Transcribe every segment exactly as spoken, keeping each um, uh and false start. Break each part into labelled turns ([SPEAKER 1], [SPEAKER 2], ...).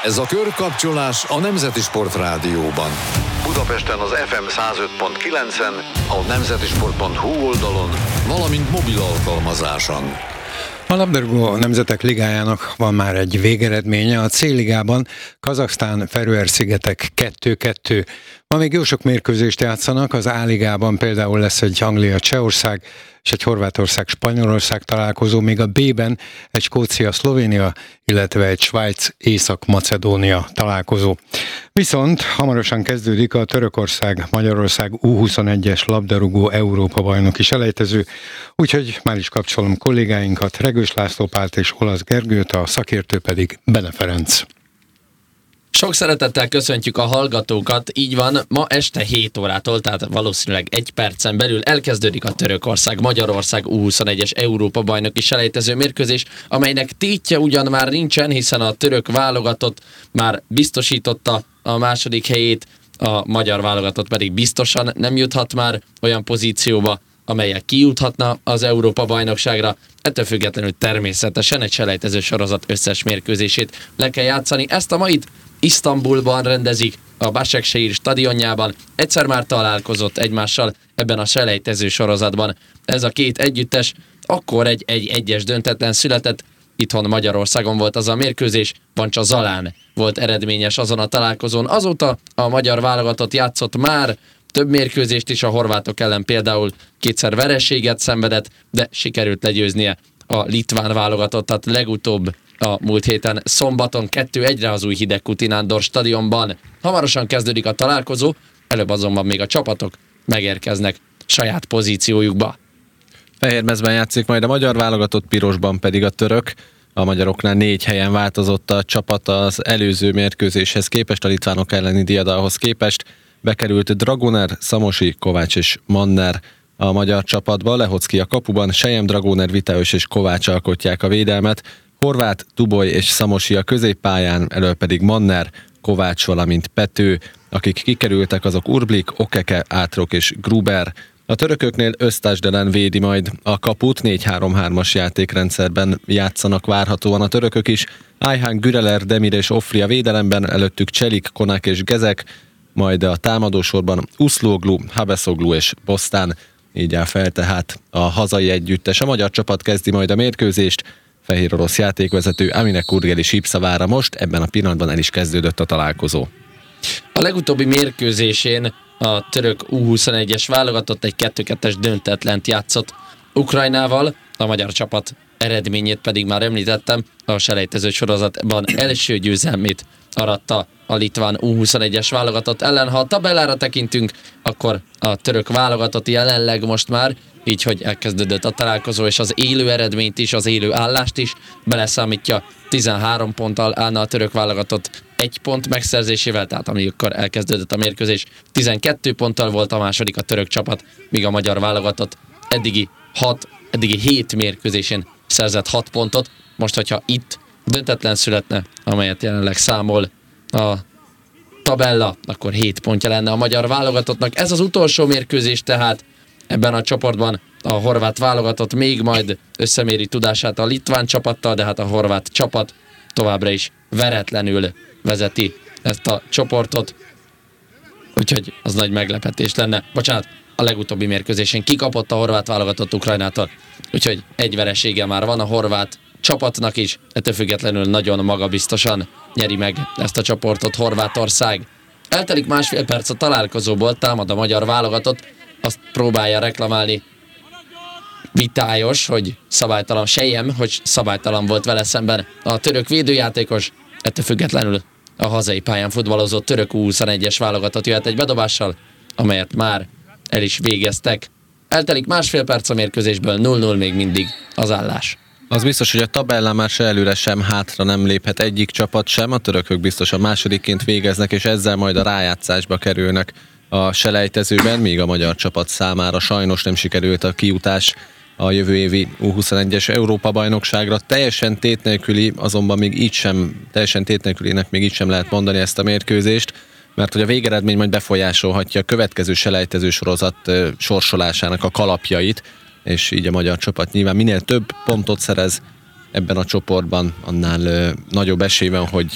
[SPEAKER 1] Ez a Körkapcsolás a Nemzeti Sport Rádióban. Budapesten az ef em száz öt pont kilencen, a nemzetisport pont hú oldalon, valamint mobil alkalmazáson.
[SPEAKER 2] A labdarúgó nemzetek ligájának van már egy végeredménye. A C-ligában Kazaksztán Feröer-szigetek kettő kettő. Ma még jó sok mérkőzést játszanak, az A-ligában például lesz egy Anglia-Csehország és egy Horvátország-Spanyolország találkozó, míg a B-ben egy Skócia-Szlovénia, illetve egy Svájc-Észak-Macedónia találkozó. Viszont hamarosan kezdődik a Törökország-Magyarország U huszonegyes labdarúgó Európa-bajnoki selejtező, úgyhogy már is kapcsolom kollégáinkat, Regős László Pált és Olasz Gergőt, a szakértő pedig Bene Ferenc.
[SPEAKER 3] Sok szeretettel köszöntjük a hallgatókat, így van, ma este hét órától, tehát valószínűleg egy percen belül elkezdődik a Törökország-Magyarország U huszonegyes Európa-bajnoki selejtező mérkőzés, amelynek tétje ugyan már nincsen, hiszen a török válogatott már biztosította a második helyét, a magyar válogatott pedig biztosan nem juthat már olyan pozícióba, amelyek kijuthatna az Európa-bajnokságra. Ettől függetlenül természetesen egy selejtező sorozat összes mérkőzését le kell játszani. Ezt a mait Isztambulban rendezik, a Başakşehir stadionjában. Egyszer már találkozott egymással ebben a selejtező sorozatban. Ez a két együttes, akkor egy, egy egyes döntetlen született. Itthon Magyarországon volt az a mérkőzés, Pancsa Zalán volt eredményes azon a találkozón. Azóta a magyar válogatott játszott már több mérkőzést is, a horvátok ellen például kétszer vereséget szenvedett, de sikerült legyőznie a litván válogatottat legutóbb a múlt héten szombaton kettő egyre az új Hidegkuti Nándor stadionban. Hamarosan kezdődik a találkozó, előbb azonban még a csapatok megérkeznek saját pozíciójukba.
[SPEAKER 4] Fehérmezben játszik majd a magyar válogatott, pirosban pedig a török. A magyaroknál négy helyen változott a csapat az előző mérkőzéshez képest, a litvánok elleni diadalhoz képest. Bekerült Dragoner, Szamosi, Kovács és Manner a magyar csapatba, Lehocki a kapuban, Sejem, Dragoner, Vitaös és Kovács alkotják a védelmet, Horváth, Duboly és Szamosi a középpályán, elől pedig Manner, Kovács, valamint Pető, akik kikerültek, azok Urblik, Okeke, Átrok és Gruber. A törököknél Öztasdelen védi majd a kaput, négy három hármas játékrendszerben játszanak várhatóan a törökök is. Ayhan, Güreler, Demir és Ofri a védelemben, előttük Cselik, Konak és Gezek, majd a támadósorban Uszlóglu, Habeszoglu és Bostán. Így áll fel tehát a hazai együttes. A magyar csapat kezdi majd a mérkőzést. Fehér orosz játékvezető Amine Kurgeli sípszavára most, ebben a pillanatban el is kezdődött a találkozó.
[SPEAKER 3] A legutóbbi mérkőzésén a török U huszonegyes válogatott egy kettő kettes döntetlent játszott Ukrajnával, a magyar csapat eredményét pedig már említettem, a selejtező sorozatban első győzelmét aratta a litván U huszonegyes válogatott ellen. Ha a tabellára tekintünk, akkor a török válogatott jelenleg most már, így hogy elkezdődött a találkozó, és az élő eredményt is, az élő állást is beleszámítja, tizenhárom ponttal állna a török válogatott egy pont megszerzésével, tehát amikor elkezdődött a mérkőzés, tizenkettő ponttal volt a második a török csapat, míg a magyar válogatott eddigi hat, eddigi hét mérkőzésén szerzett hat pontot. Most, hogyha itt döntetlen születne, amelyet jelenleg számol a tabella, akkor hét pontja lenne a magyar válogatottnak. Ez az utolsó mérkőzés tehát ebben a csoportban. A horvát válogatott még majd összeméri tudását a litván csapattal, de hát a horvát csapat továbbra is veretlenül vezeti ezt a csoportot. Úgyhogy az nagy meglepetés lenne. Bocsánat, a legutóbbi mérkőzésen kikapott a horvát válogatott Ukrajnától, úgyhogy egy veresége már van a horvát csapatnak is, ettől függetlenül nagyon magabiztosan nyeri meg ezt a csoportot Horvátország. Eltelik másfél perc a találkozóból, támad a magyar válogatott, azt próbálja reklamálni Vitályos, hogy szabálytalan, Sejem, hogy szabálytalan volt vele szemben a török védőjátékos, ettől függetlenül a hazai pályán futballozó török U huszonegyes válogatott jöhet egy bedobással, amelyet már el is végeztek. Eltelik másfél perc a mérkőzésből, null null még mindig az állás.
[SPEAKER 4] Az biztos, hogy a tabellán már se előre, sem hátra nem léphet egyik csapat sem, a törökök biztosan másodikként végeznek, és ezzel majd a rájátszásba kerülnek a selejtezőben, míg a magyar csapat számára sajnos nem sikerült a kijutás a jövő évi U huszonegyes Európa-bajnokságra. Teljesen tét nélküli, azonban még így sem, teljesen tét nélkülinek még így sem lehet mondani ezt a mérkőzést, mert hogy a végeredmény majd befolyásolhatja a következő selejtező sorozat sorsolásának a kalapjait, és így a magyar csapat nyilván minél több pontot szerez ebben a csoportban, annál nagyobb esély van, hogy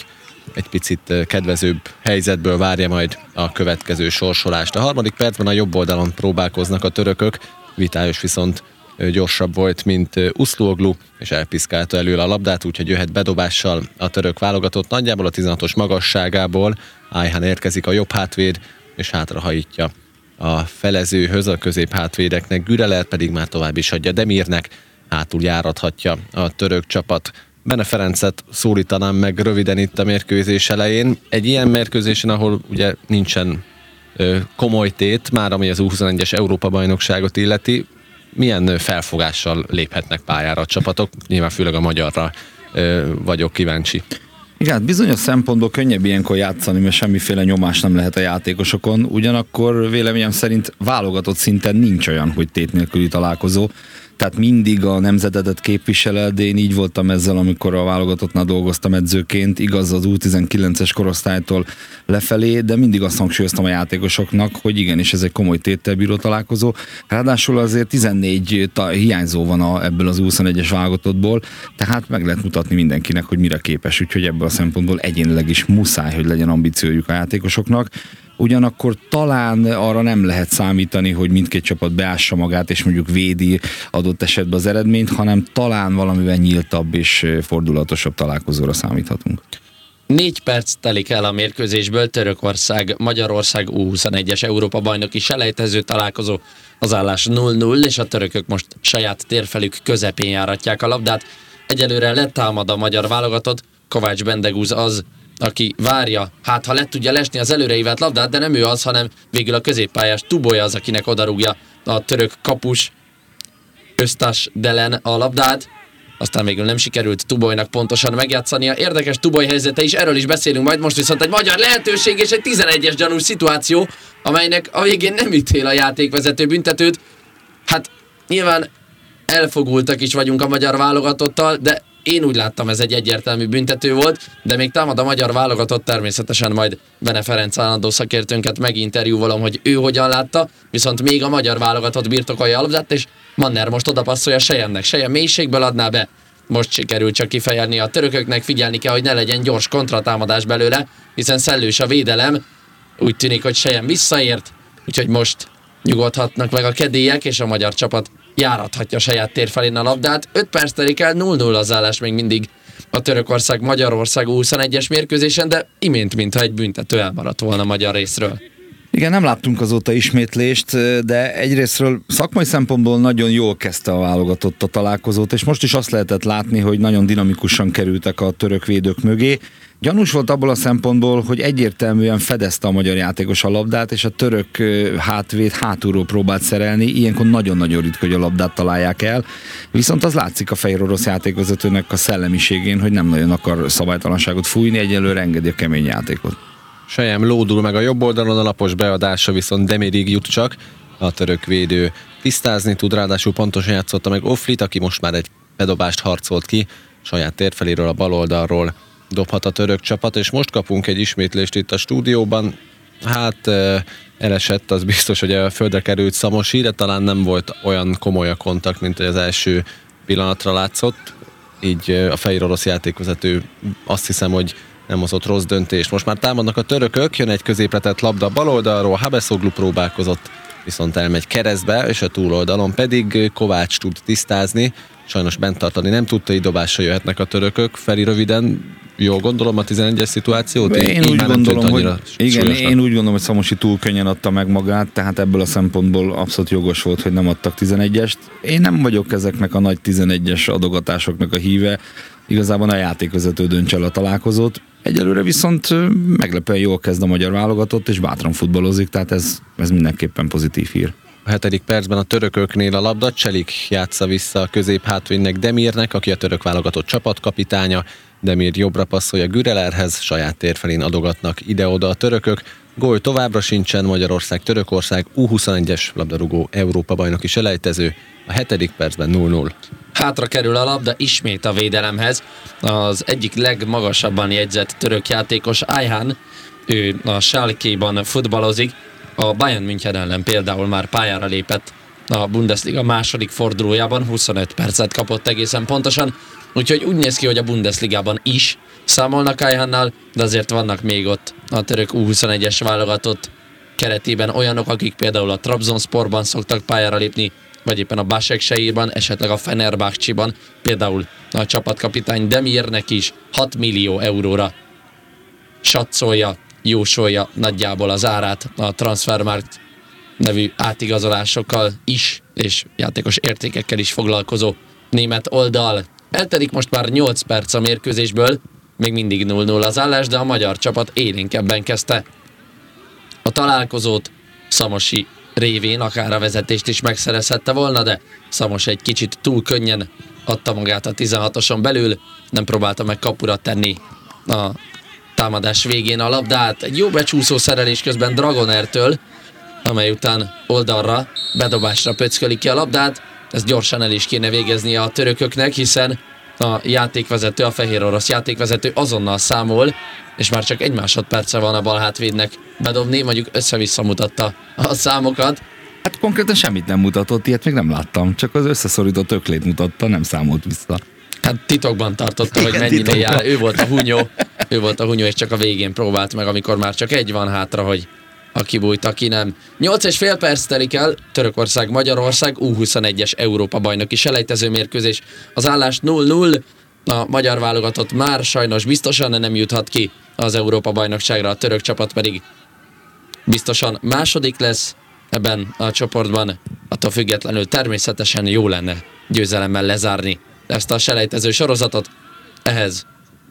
[SPEAKER 4] egy picit kedvezőbb helyzetből várja majd a következő sorsolást. A harmadik percben a jobb oldalon próbálkoznak a törökök, Vitályos viszont gyorsabb volt, mint Uszluoglu, és elpiszkálta elől a labdát, úgyhogy jöhet bedobással a török válogatott. Nagyjából a tizenhatos magasságából Ayhan érkezik a jobb hátvéd, és hátrahajítja a felezőhöz, a közép hátvédeknek. Güreler pedig már tovább is adja Demirnek, hátul járathatja a török csapat. Bene Ferencet szólítanám meg röviden itt a mérkőzés elején. Egy ilyen mérkőzésen, ahol ugye nincsen ö, komoly tét, már ami az U huszonegyes Európa-bajnokságot illeti, milyen felfogással léphetnek pályára a csapatok? Nyilván főleg a magyarra ö, vagyok kíváncsi.
[SPEAKER 5] Igen, hát bizonyos szempontból könnyebb ilyenkor játszani, mert semmiféle nyomás nem lehet a játékosokon. Ugyanakkor véleményem szerint válogatott szinten nincs olyan, hogy tét nélküli találkozó. Tehát mindig a nemzetedet képviseled, de én így voltam ezzel, amikor a válogatottnál dolgoztam edzőként, igaz az U tizenkilences korosztálytól lefelé, de mindig azt hangsúlyoztam a játékosoknak, hogy igenis ez egy komoly téttel bíró találkozó. Ráadásul azért tizennégy ta- hiányzó van a, ebből az U huszonegyes válogatottból, tehát meg lehet mutatni mindenkinek, hogy mire képes, úgyhogy ebből a szempontból egyénileg is muszáj, hogy legyen ambíciójuk a játékosoknak. Ugyanakkor talán arra nem lehet számítani, hogy mindkét csapat beássa magát, és mondjuk védi adott esetben az eredményt, hanem talán valamivel nyíltabb és fordulatosabb találkozóra számíthatunk.
[SPEAKER 3] Négy perc telik el a mérkőzésből, Törökország, Magyarország U huszonegyes Európa-bajnoki selejtező találkozó, az állás nulla nulla, és a törökök most saját térfelük közepén járatják a labdát. Egyelőre letámad a magyar válogatott, Kovács Bendegúz az, aki várja, hát ha le tudja lesni az előreívelt labdát, de nem ő az, hanem végül a középpályás Tuboly az, akinek odarúgja a török kapus Öztas Delen a labdát. Aztán végül nem sikerült Tubolynak pontosan megjátszania. Érdekes Tuboly helyzete is, erről is beszélünk majd. Most viszont egy magyar lehetőség és egy tizenegyes gyanús szituáció, amelynek a végén nem ítél a játékvezető büntetőt. Hát nyilván elfogultak is vagyunk a magyar válogatottal, de én úgy láttam, ez egy egyértelmű büntető volt, de még támad a magyar válogatott, természetesen majd Bene Ferenc állandó szakértőnket meginterjúvolom, hogy ő hogyan látta, viszont még a magyar válogatott birtokolja a labdát, és Manner most odapasszolja Sejemnek. Sejem mélységből adná be, most sikerült csak kifejelni a törököknek, figyelni kell, hogy ne legyen gyors kontratámadás belőle, hiszen szellős a védelem, úgy tűnik, hogy Sejem visszaért, úgyhogy most nyugodhatnak meg a kedélyek, és a magyar csapat járathatja saját tér felén a labdát. öt perc telik el, nulla nulla az állás még mindig a Törökország-Magyarország U huszonegyes mérkőzésen, de imént, mintha egy büntető elmaradt volna magyar részről.
[SPEAKER 5] Igen, nem láttunk azóta ismétlést, de egyrésztről szakmai szempontból nagyon jól kezdte a válogatott a találkozót, és most is azt lehetett látni, hogy nagyon dinamikusan kerültek a török védők mögé. Gyanús volt abból a szempontból, hogy egyértelműen fedezte a magyar játékos a labdát, és a török hátvéd hátulról próbált szerelni, ilyenkor nagyon-nagyon ritka, hogy a labdát találják el. Viszont az látszik a fehér orosz játékvezetőnek a szellemiségén, hogy nem nagyon akar szabálytalanságot fújni, egyelőre engedi a kemény játékot.
[SPEAKER 4] Sejem lódul meg a jobb oldalon, a lapos beadása viszont Demirig jut csak. A török védő tisztázni tud, ráadásul pontosan játszotta meg Oflit, aki most már egy bedobást harcolt ki, saját térfeléről a bal oldalról dobhat a török csapat, és most kapunk egy ismétlést itt a stúdióban. Hát elesett, az biztos, hogy a földre került Szamosi, de talán nem volt olyan komoly a kontakt, mint hogy az első pillanatra látszott. Így a fehér orosz játékvezető azt hiszem, hogy nem hozott rossz döntést. Most már támadnak a törökök, jön egy középletett labda bal oldalról, Habeszoglu próbálkozott, viszont elmegy keresztbe, és a túloldalon pedig Kovács tud tisztázni, sajnos bent tartani nem tudta, így dobásra jöhetnek a törökök. Feri, röviden, jól gondolom a tizenegyes szituációt?
[SPEAKER 5] Én így úgy gondolom, hogy igen, én úgy gondolom, hogy Szamosi túl könnyen adta meg magát, tehát ebből a szempontból abszolút jogos volt, hogy nem adtak tizenegyest. Én nem vagyok ezeknek a nagy tizenegyes adogatásoknak a híve, igazából a játékvezető dönts el a találkozót. Egyelőre viszont meglepően jól kezd a magyar válogatott, és bátran futballozik, tehát ez, ez mindenképpen pozitív hír.
[SPEAKER 4] A hetedik percben a törököknél a labda, Cselik játsza vissza a középhátvédnek Demirnek, aki a török válogatott csapatkapitánya. Demir jobbra passzolja Gürelerhez, saját térfelén adogatnak ide-oda a törökök. Gól továbbra sincsen, Magyarország, Törökország U huszonegyes labdarúgó Európa-bajnoki selejtező. A hetedik percben nulla nulla.
[SPEAKER 3] Hátra kerül a labda ismét a védelemhez. Az egyik legmagasabban jegyzett török játékos Ayhan, ő a Schalke-ban futballozik. A Bayern München ellen például már pályára lépett a Bundesliga második fordulójában, huszonöt percet kapott egészen pontosan. Úgyhogy úgy néz ki, hogy a Bundesligában is számolnak Ayhannal, de azért vannak még ott a török U huszonegyes válogatott keretében olyanok, akik például a Trabzonsporban szoktak pályára lépni, vagy éppen a Başakşehirban, esetleg a Fenerbahcsiban, például a csapatkapitány Demirnek is hat millió euróra satszolja, jósolja nagyjából az árát a Transfermarkt nevű átigazolásokkal is, és játékos értékekkel is foglalkozó német oldal. Eltelik most már nyolc perc a mérkőzésből, még mindig nulla nulla az állás, de a magyar csapat élénkebben kezdte a találkozót. Szamosi révén akár a vezetést is megszerezhette volna, de Szamos egy kicsit túl könnyen adta magát a tizenhatoson belül, nem próbálta meg kapura tenni a támadás végén a labdát. Egy jó becsúszó szerelés közben Dragonertől, amely után oldalra, bedobásra pöckölik ki a labdát. Ezt gyorsan el is kéne végeznie a törököknek, hiszen a játékvezető, a fehér orosz játékvezető azonnal számol, és már csak egy másodperce van a bal hátvédnek bedobni, mondjuk össze-vissza mutatta a számokat.
[SPEAKER 5] Hát konkrétan semmit nem mutatott, ilyet még nem láttam, csak az összeszorított öklét mutatta, nem számolt vissza.
[SPEAKER 3] Hát titokban tartotta, hogy
[SPEAKER 5] Igen,
[SPEAKER 3] mennyire
[SPEAKER 5] titokban.
[SPEAKER 3] jár. Ő volt a hunyó, ő volt a hunyó, és csak a végén próbált meg, amikor már csak egy van hátra, hogy aki bújt, aki nem. nyolc és fél perc telik el, Törökország, Magyarország, U huszonegyes Európa bajnoki selejtező mérkőzés. Az állás nulla nulla, a magyar válogatott már sajnos biztosan nem juthat ki az Európa bajnokságra, a török csapat pedig biztosan második lesz ebben a csoportban. Attól függetlenül természetesen jó lenne győzelemmel lezárni ezt a selejtező sorozatot. Ehhez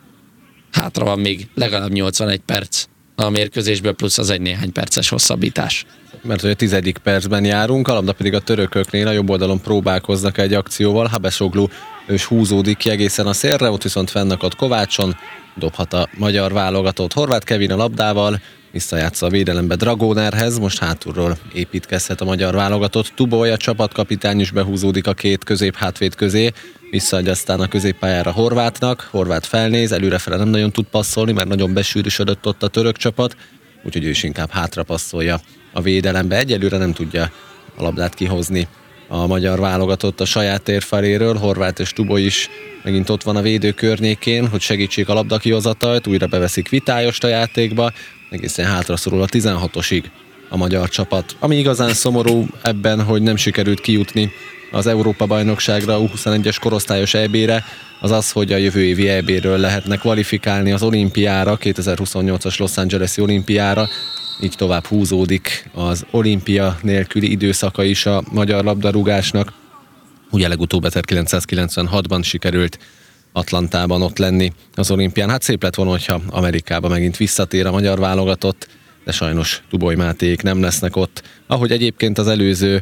[SPEAKER 3] hátra van még legalább nyolcvanegy perc a mérkőzésből, plusz az egy néhány perces hosszabbítás.
[SPEAKER 4] Mert hogy a tizedik percben járunk, a labda pedig a törököknél a jobb oldalon próbálkoznak egy akcióval. Habesoglu és húzódik ki egészen a szélre, ott viszont fennakadt Kovácson, dobhat a magyar válogatott. Horváth Kevin a labdával, visszajátsza a védelembe Dragonerhez, most hátulról építkezhet a magyar válogatott. Tuboly, a csapatkapitány is behúzódik a két középhátvéd közé, visszaadja aztán a középpályára Horvátnak. Horváth felnéz, előrefele nem nagyon tud passzolni, mert nagyon besűrűsödött ott a török csapat, úgyhogy ő is inkább hátra passzolja a védelembe. Egyelőre nem tudja a labdát kihozni a magyar válogatott a saját tér feléről. Horváth és Tuboly is megint ott van a védő környékén, hogy segítsék a labda kihozatalt, újra beveszik Vitályost a játékba, egészen hátra szorul a tizenhatosig a magyar csapat. Ami igazán szomorú ebben, hogy nem sikerült kijutni az Európa-bajnokságra, U huszonegyes korosztályos é bé-re, az az, hogy a jövő évi é bé-ről lehetnek kvalifikálni az olimpiára, kétezer-huszonnyolcas Los Angeles-i olimpiára, így tovább húzódik az olimpia nélküli időszaka is a magyar labdarúgásnak. Ugye legutóbb ezerkilencszázkilencvenhatban sikerült Atlantában ott lenni az olimpián. Hát szép lett volna, hogyha Amerikába megint visszatér a magyar válogatott, de sajnos Tuboly Mátéék nem lesznek ott. Ahogy egyébként az előző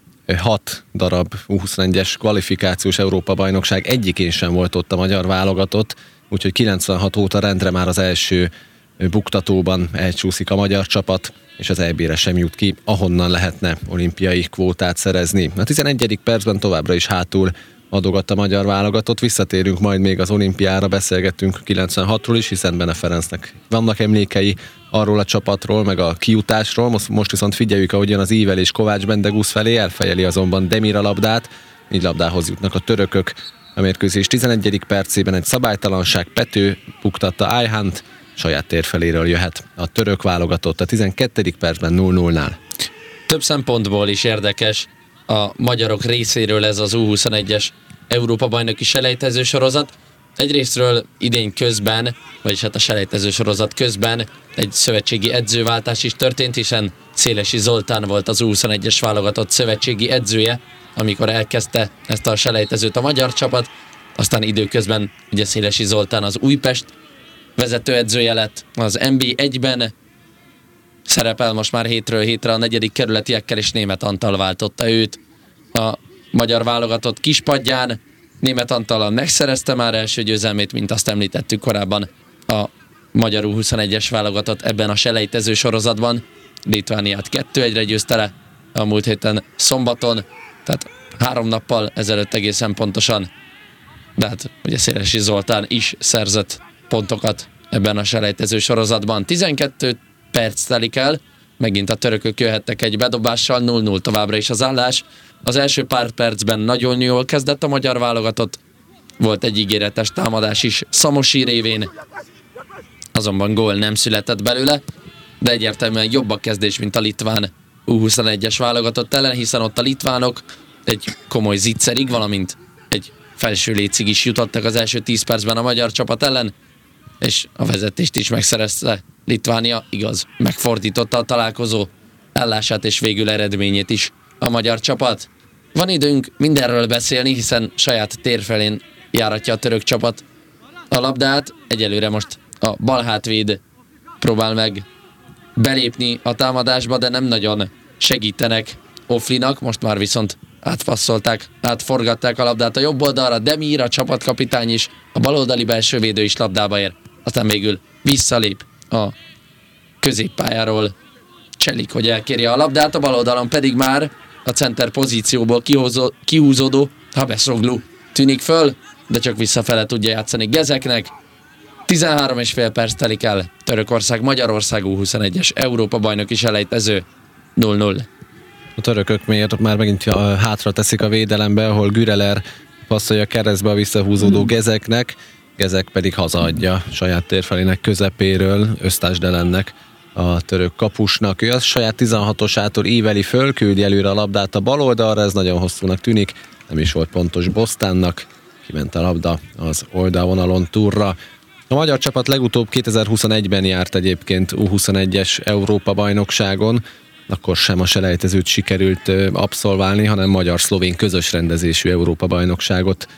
[SPEAKER 4] hat darab U huszonegyes kvalifikációs Európa-bajnokság egyikén sem volt ott a magyar válogatott, úgyhogy kilencvenhat óta rendre már az első buktatóban elcsúszik a magyar csapat, és az é bé-re sem jut ki, ahonnan lehetne olimpiai kvótát szerezni. A tizenegyedik percben továbbra is hátul adogat a magyar válogatott, visszatérünk majd még az olimpiára, beszélgettünk kilencvenhatról is, hiszen Bene Ferencnek vannak emlékei arról a csapatról, meg a kijutásról, most, most viszont figyeljük, ahogyan az ívelés Kovács Bendegusz felé, elfejeli azonban Demir a labdát, így labdához jutnak a törökök. A mérkőzés tizenegyedik percében egy szabálytalanság, Pető buktatta Ayhant, saját tér feléről jöhet a török válogatott a tizenkettedik percben nulla nullnál.
[SPEAKER 3] Több szempontból is érdekes a magyarok részéről ez az U huszonegyes Európa-bajnoki selejtező sorozat. Egyrésztről idény közben, vagyis hát a selejtező sorozat közben egy szövetségi edzőváltás is történt, hiszen Szélesi Zoltán volt az U huszonegyes válogatott szövetségi edzője, amikor elkezdte ezt a selejtezőt a magyar csapat, aztán időközben ugye Szélesi Zoltán az Újpest vezetőedzője lett, az en bé egyben szerepel most már hétről hétre a negyedik kerületiekkel, és Németh Antal váltotta őt a magyar válogatott kispadján. Németh Antallal megszerezte már első győzelmét, mint azt említettük korábban, a magyar U huszonegyes válogatott ebben a selejtező sorozatban. Litvániát kettő egyre győzte le a múlt héten szombaton, tehát három nappal ezelőtt egészen pontosan, de hát ugye Szélesi Zoltán is szerzett pontokat ebben a selejtező sorozatban. tizenkét perc telik el, megint a törökök jöhettek egy bedobással, nulla nulla továbbra is az állás. Az első pár percben nagyon jól kezdett a magyar válogatott, volt egy ígéretes támadás is Szamosi révén, azonban gól nem született belőle, de egyértelműen jobb a kezdés, mint a litván U huszonegyes válogatott ellen, hiszen ott a litvánok egy komoly zicserig, valamint egy felső lécig is jutottak az első tíz percben a magyar csapat ellen, és a vezetést is megszerezte Litvánia, igaz, megfordította a találkozó állását és végül eredményét is a magyar csapat. Van időnk mindenről beszélni, hiszen saját térfelén járatja a török csapat a labdát. Egyelőre most a bal hátvéd próbál meg belépni a támadásba, de nem nagyon segítenek Oflinak, most már viszont átpasszolták, átforgatták a labdát a jobb oldalra, Demir, a csapatkapitány is, a baloldali belső védő is labdába ér, aztán végül visszalép a középpályáról Cselik, hogy elkérje a labdát, a baloldalon pedig már a center pozícióból kihúzó, kihúzódó Habesoglu tűnik föl, de csak visszafele tudja játszani Gezeknek. tizenhárom és fél perc telik el, Törökország Magyarország U huszonegyes Európa-bajnoki selejtező nulla nulla.
[SPEAKER 4] A törökök miért már megint hátra teszik a védelembe, ahol Güreler passzolja keresztbe a visszahúzódó Gezeknek, Gezek pedig hazaadja saját térfelének közepéről Öztasdelennek, a török kapusnak. Ő a saját tizenhatosától íveli föl, küldi előre a labdát a bal oldalra, ez nagyon hosszúnak tűnik, nem is volt pontos Bostánnak, kiment a labda az oldalvonalon túlra. A magyar csapat legutóbb kétezer-huszonegyben járt egyébként U huszonegyes Európa-bajnokságon, akkor sem a selejtezőt sikerült abszolválni, hanem magyar-szlovén közös rendezésű Európa-bajnokságot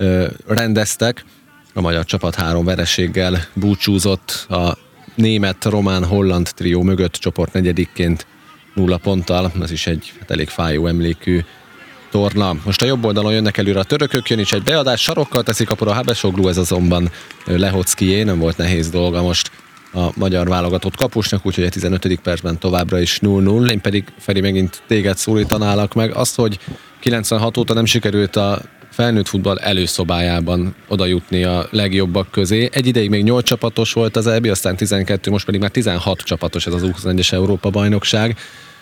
[SPEAKER 4] rendeztek. A magyar csapat három vereséggel búcsúzott a német-román-holland trió mögött csoport negyedikként nulla ponttal, ez is egy hát elég fájó emlékű torna. Most a jobb oldalon jönnek előre a törökök, jön is egy beadás, sarokkal teszik kapura Habesoglu, ez azonban Lehockié, nem volt nehéz dolga most a magyar válogatott kapusnak, úgyhogy a tizenötödik percben továbbra is nulla nulla. Én pedig, Feri, megint téged szólítanálak meg. Azt, hogy kilencvenhat óta nem sikerült a felnőtt futball előszobájában oda jutni a legjobbak közé. Egy ideig még nyolc csapatos volt az é bé, aztán tizenkettő, most pedig már tizenhat csapatos ez az U huszonegyes Európa-bajnokság.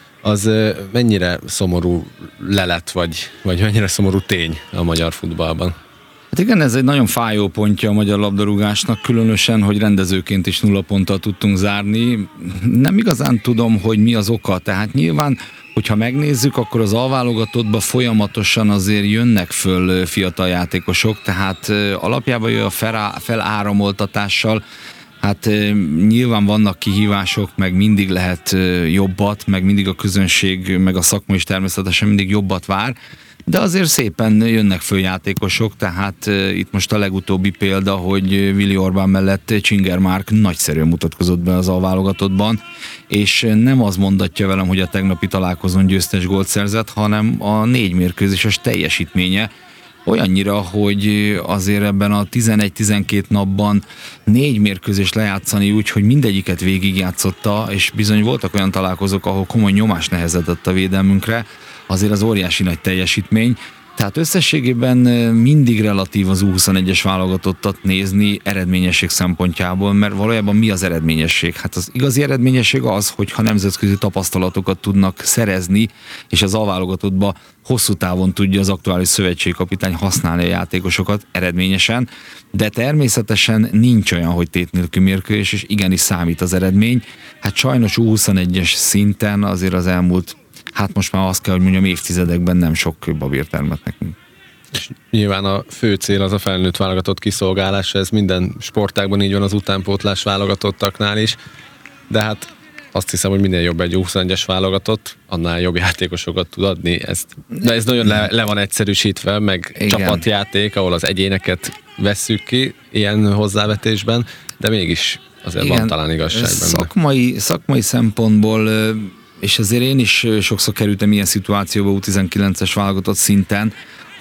[SPEAKER 4] Az mennyire szomorú lelet, vagy, vagy mennyire szomorú tény a magyar futballban?
[SPEAKER 5] Hát igen, ez egy nagyon fájó pontja a magyar labdarúgásnak, különösen, hogy rendezőként is nulla ponttal tudtunk zárni. Nem igazán tudom, hogy mi az oka, tehát nyilván, hogyha megnézzük, akkor az alválogatottban folyamatosan azért jönnek föl fiatal játékosok, tehát alapjában jön a feláramoltatással. Hát nyilván vannak kihívások, meg mindig lehet jobbat, meg mindig a közönség, meg a szakma is természetesen mindig jobbat vár, de azért szépen jönnek föl játékosok, tehát uh, itt most a legutóbbi példa, hogy Willi Orbán mellett Csinger Márk nagyszerűen mutatkozott be az alválogatottban, és nem az mondatja velem, hogy a tegnapi találkozón győztes gólt szerzett, hanem a négy mérkőzéses teljesítménye, olyannyira, hogy azért ebben a tizenegy-tizenkét napban négy mérkőzést lejátszani úgy, hogy mindegyiket végigjátszotta, és bizony voltak olyan találkozók, ahol komoly nyomás nehezedett a védelmünkre, azért az óriási nagy teljesítmény. Tehát összességében mindig relatív az U huszonegyes válogatottat nézni eredményesség szempontjából, mert valójában mi az eredményesség? Hát az igazi eredményesség az, hogyha nemzetközi tapasztalatokat tudnak szerezni, és az alválogatottba hosszú távon tudja az aktuális szövetségkapitány használni a játékosokat eredményesen, de természetesen nincs olyan, hogy tét nélkül mérkőzés, és igenis számít az eredmény. Hát sajnos U huszonegyes szinten azért az elmúlt, hát most már azt kell, hogy mondjam, évtizedekben nem sok babír termett nekünk.
[SPEAKER 4] És nyilván a fő cél az a felnőtt válogatott kiszolgálása, ez minden sportágban így van, az utánpótlás válogatottaknál is, de hát azt hiszem, hogy minél jobb egy U huszonegyes válogatott, annál jobb játékosokat tud adni. Ezt, de ez nagyon le, le van egyszerűsítve, meg igen. Csapatjáték, ahol az egyéneket vesszük ki ilyen hozzávetésben, de mégis azért igen, van talán igazság benne.
[SPEAKER 5] Szakmai, szakmai szempontból, és azért én is sokszor kerültem ilyen szituációba U tizenkilences válogatott szinten,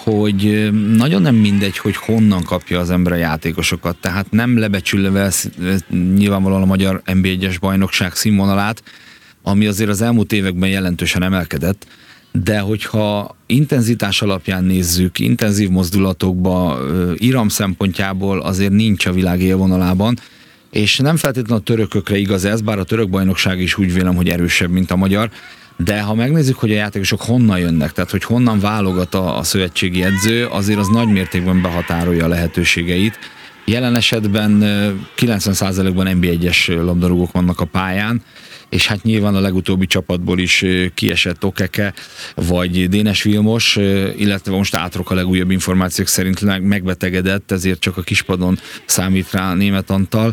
[SPEAKER 5] hogy nagyon nem mindegy, hogy honnan kapja az ember a játékosokat. Tehát nem lebecsülve nyilvánvalóan a magyar en bé egyes bajnokság színvonalát, ami azért az elmúlt években jelentősen emelkedett, de hogyha intenzitás alapján nézzük, intenzív mozdulatokba, iram szempontjából azért nincs a világ élvonalában, és nem feltétlenül a törökökre igaz ez, bár a török bajnokság is úgy vélem, hogy erősebb, mint a magyar, de ha megnézzük, hogy a játékosok honnan jönnek, tehát hogy honnan válogat a, a szövetségi edző, azért az nagy mértékben behatárolja a lehetőségeit. Jelen esetben kilencven százalékban en bé egyes labdarúgók vannak a pályán, és hát nyilván a legutóbbi csapatból is kiesett Okeke, vagy Dénes Vilmos, illetve most átrok a legújabb információk szerint megbetegedett, ezért csak a kispadon számít rá Németh Antal.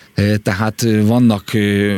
[SPEAKER 5] Tehát vannak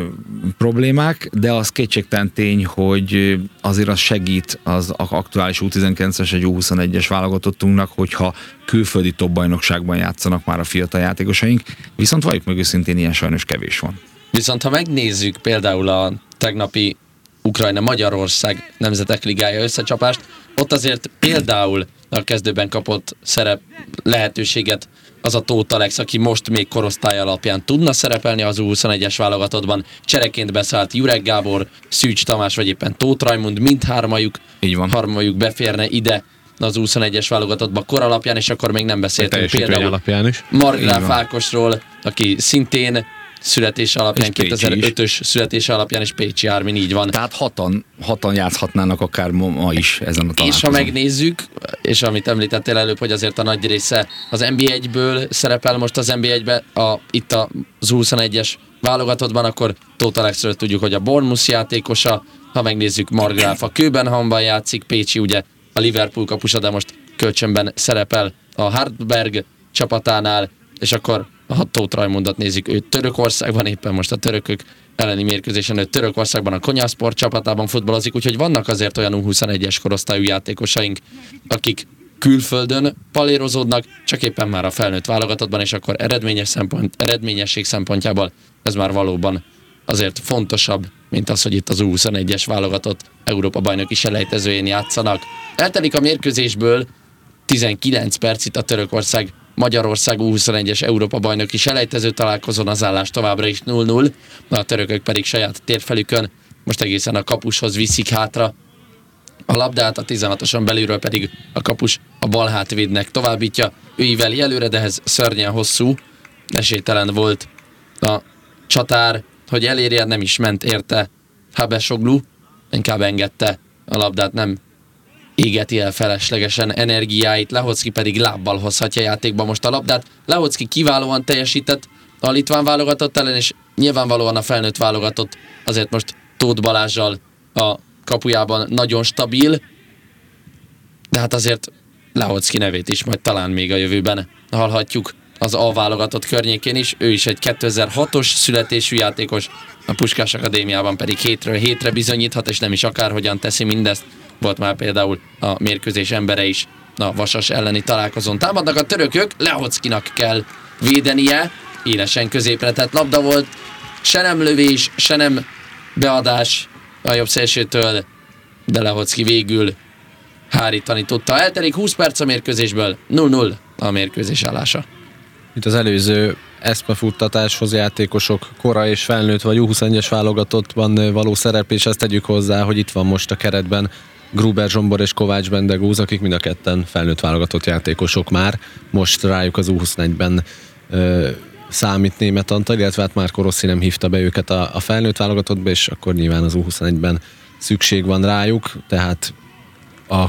[SPEAKER 5] problémák, de az kétségtelen tény, hogy azért az segít az aktuális U tizenkilences egy U huszonegyes válogatottunknak, hogyha külföldi top bajnokságban játszanak már a fiatal játékosaink, viszont valljuk meg őszintén, ilyen sajnos kevés van.
[SPEAKER 3] Viszont ha megnézzük például a tegnapi Ukrajna-Magyarország Nemzetek Ligája összecsapást, ott azért például a kezdőben kapott szerep lehetőséget az a Tóth Alex, aki most még korosztály alapján tudna szerepelni az U huszonegyes válogatottban. Csereként beszállt Jurek Gábor, Szűcs Tamás vagy éppen Tóth Rajmund, mindhármajuk,
[SPEAKER 5] így van,
[SPEAKER 3] harmajuk beférne ide az U huszonegyes válogatottba kor alapján, és akkor még nem beszéltünk például
[SPEAKER 4] alapján is.
[SPEAKER 3] Margráf Ákosról, aki szintén születés alapján, kétezer-ötös születés alapján, és Pécsi Ármin, így van.
[SPEAKER 5] Tehát hatan, hatan játszhatnának akár ma is ezen a találkozón.
[SPEAKER 3] És ha megnézzük, és amit említettél előbb, hogy azért a nagy része az en bé egyből szerepel most az en bé egybe, a, itt az U huszonegyes válogatottban, akkor Tóth Alexről tudjuk, hogy a Bournemouth játékosa, ha megnézzük, Margráf a Kőbenhamban játszik, Pécsi ugye a Liverpool kapusa, de most kölcsönben szerepel a Hartberg csapatánál, és akkor ha Tóth Rajmundot nézzük, ő Törökországban, éppen most a törökök elleni mérkőzésen, ő Törökországban a Konyasport csapatában futballozik, úgyhogy vannak azért olyan U huszonegyes korosztályú játékosaink, akik külföldön palérozódnak, csak éppen már a felnőtt válogatottban, és akkor eredményes szempont, eredményesség szempontjából ez már valóban azért fontosabb, mint az, hogy itt az U huszonegyes válogatott Európa-bajnoki selejtezőjén játszanak. Eltelik a mérkőzésből tizenkilenc perc itt a Törökország Magyarország U huszonegyes Európa-bajnoki selejtező találkozón, az állás továbbra is null null, a törökök pedig saját térfelükön most egészen a kapushoz viszik hátra a labdát, a tizenhatoson belülről pedig a kapus a bal hátvédnek továbbítja, ő íveli előre, de ez szörnyen hosszú, esélytelen volt a csatár, hogy elérje, nem is ment érte Habesoglu, inkább engedte a labdát, nem égeti el feleslegesen energiáit, Lehocki pedig lábbal hozhatja játékba most a labdát. Lehocki kiválóan teljesített a litván válogatott ellen, és nyilvánvalóan a felnőtt válogatott azért most Tóth Balázssal a kapujában nagyon stabil, de hát azért Lehocki nevét is majd talán még a jövőben hallhatjuk az A válogatott környékén is. Ő is egy kétezer-hatos születésű játékos, a Puskás Akadémiában pedig hétről hétre bizonyíthat, és nem is akárhogyan teszi mindezt. Volt már például a mérkőzés embere is a Vasas elleni találkozón. Támadnak a törökök, Lehockinak kell védenie, élesen középre tett labda volt, se nem lövés, se nem beadás a jobb szélsőtől, de Lehocki végül hárítani tudta. Eltelik húsz perc a mérkőzésből, null null a mérkőzés állása.
[SPEAKER 4] Itt az előző eszpe futtatáshoz játékosok kora és felnőtt vagy U huszonegyes válogatottban való szereplés, azt tegyük hozzá, hogy itt van most a keretben Gruber Zsombor és Kovács Bendegúz, akik mind a ketten felnőtt válogatott játékosok már. Most rájuk az U huszonegyben ö, számít Németh Antal, illetve hát Márko Rossi nem hívta be őket a, a felnőtt válogatottba, és akkor nyilván az U huszonegyben szükség van rájuk, tehát a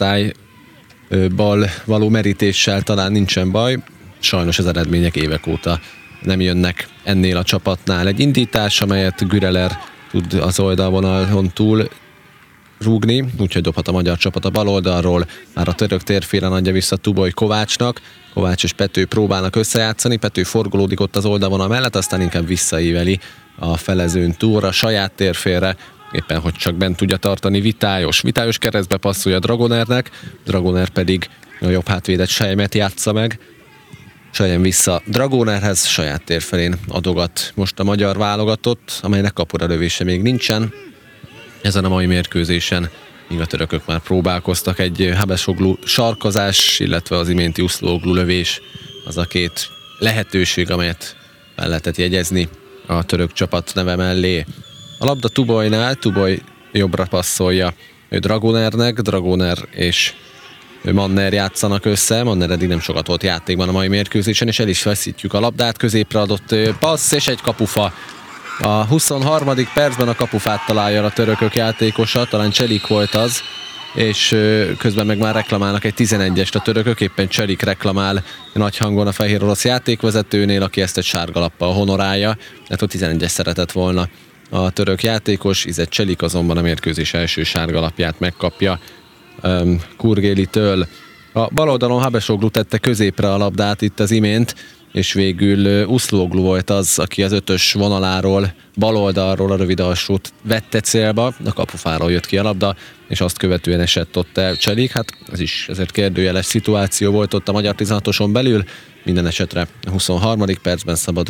[SPEAKER 4] korosztályból való merítéssel talán nincsen baj, sajnos az eredmények évek óta nem jönnek ennél a csapatnál. Egy indítás, amelyet Güreler tud az oldalvonalon túl rúgni, úgyhogy dobhat a magyar csapat a bal oldalról, már a török térfélen adja vissza Tuboly Kovácsnak, Kovács és Pető próbálnak összejátszani, Pető forgolódik ott az oldalvonal mellett, aztán inkább visszaíveli a felezőn túlra, a saját térfélre, éppen hogy csak bent tudja tartani Vitályos. Vitályos keresztbe passzolja Dragonernek, Dragoner pedig a jobb hátvédet Sejmet játsza meg, Sejem vissza Dragonerhez, saját térfelén adogat most a magyar válogatott, amelynek kapura lövése még nincsen. Ezen a mai mérkőzésen míg a törökök már próbálkoztak, egy Habesoglu sarkazás, illetve az iménti Uszlóglu lövés az a két lehetőség, amelyet fel lehetett jegyezni a török csapat neve mellé. A labda Tubolynál, Tuboly jobbra passzolja ő Dragonernek, Dragoner és Manner játszanak össze, Manner eddig nem sokat volt játékban a mai mérkőzésen, és el is feszítjük a labdát, középre adott passz, és egy kapufa A huszonharmadik percben a kapufát találja a törökök játékosa, talán Cselik volt az, és közben meg már reklamálnak egy tizenegyest a törökök, éppen Cselik reklamál nagy hangon a fehér orosz játékvezetőnél, aki ezt egy sárgalappal honorálja, tehát ott tizenegyes szeretett volna a török játékos, Izet Cselik azonban a mérkőzés első sárgalapját megkapja um, Kurgélitől. A bal oldalon Habesoglu tette középre a labdát itt az imént, és végül Uszlóglu volt az, aki az ötös vonaláról, bal oldalról a rövid alsót vette célba, a kapufáról jött ki a labda, és azt követően esett ott el Cselik. Hát ez is ezért kérdőjeles szituáció volt ott a magyar tizenhatoson belül, minden esetre a huszonharmadik percben szabad